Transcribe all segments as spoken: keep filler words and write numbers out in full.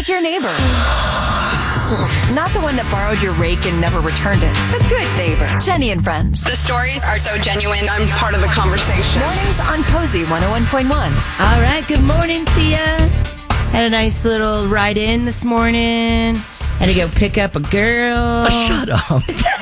like your neighbor. Not the one that borrowed your rake and never returned it. The good neighbor. Jenny and Friends. The stories are so genuine. I'm part of the conversation. Mornings on Cozy one oh one point one. All right, good morning to ya. Had a nice little ride in this morning. Had to go pick up a girl. Uh, shut up.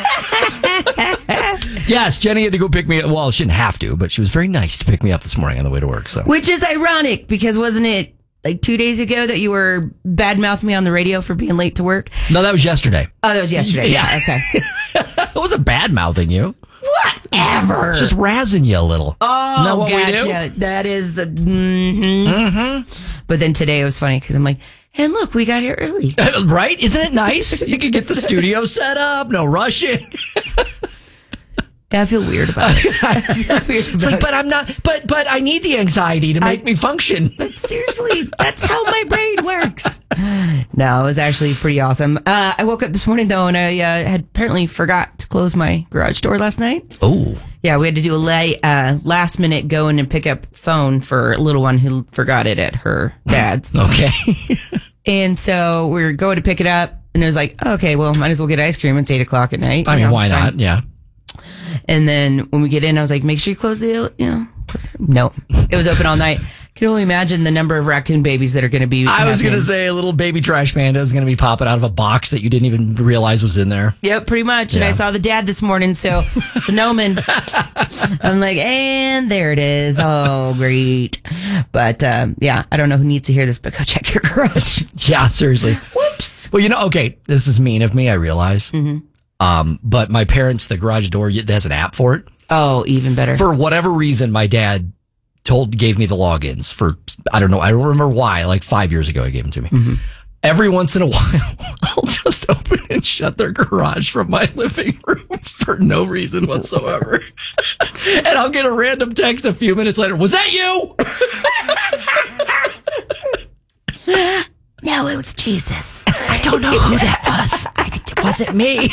Yes, Jenny had to go pick me up. Well, she didn't have to, but she was very nice to pick me up this morning on the way to work. So, Which is ironic because wasn't it like two days ago that you were bad-mouthing me on the radio for being late to work? No, that was yesterday. Oh, that was yesterday. Yeah, Yeah. okay. It wasn't bad-mouthing you. Whatever. Just razzing you a little. Oh, Isn't that what we gotcha. do? That is. Uh, mm-hmm. Mm-hmm. But then today it was funny because I'm like, and look, we got here early. Right? Isn't it nice? You can get the studio set up, no rushing. Yeah, I feel weird about it. I feel weird It's about like, it. but I'm not, but, but I need the anxiety to make I- me function. But seriously, that's how my brain works. No, it was actually pretty awesome. Uh, I woke up this morning, though, and I uh, had apparently forgot to close my garage door last night. Oh. Yeah, we had to do a lay, uh, last minute go in and pick up phone for a little one who forgot it at her dad's. Okay. And so we were going to pick it up, and it was like, okay, well, might as well get ice cream. It's eight o'clock at night. I You mean, know, why it's fine. not? Yeah. And then when we get in, I was like, make sure you close the, you know, close the, no, it was open all night. Can only imagine the number of raccoon babies that are going to be. I was going to happening. say a little baby trash panda is going to be popping out of a box that you didn't even realize was in there. Yep, pretty much. And Yeah. I saw the dad this morning, so it's an omen. I'm like, and there it is. Oh, great. But um, yeah, I don't know who needs to hear this, but go check your garage. Yeah, seriously. Whoops. Well, you know, okay, this is mean of me, I realize. Mm-hmm. Um, but my parents, the garage door, it has an app for it. Oh, even better. For whatever reason, my dad told gave me the logins for, I don't know, I don't remember why, like five years ago, he gave them to me. Mm-hmm. Every once in a while, I'll just open and shut their garage from my living room for no reason whatsoever. And I'll get a random text a few minutes later. Was that you? No, it was Jesus. I don't know who that was. It wasn't me.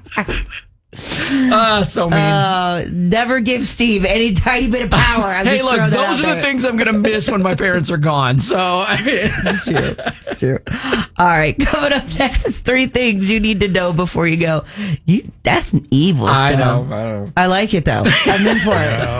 Ah, so mean. Uh, never give Steve any tiny bit of power. I'm Hey, just look, throwing that those out are the there. things I'm going to miss when my parents are gone. So, I mean, It's true. It's true. All right, coming up next is three things you need to know before you go. You, that's an evil I stuff. know, I know. I like it though. I'm in for it.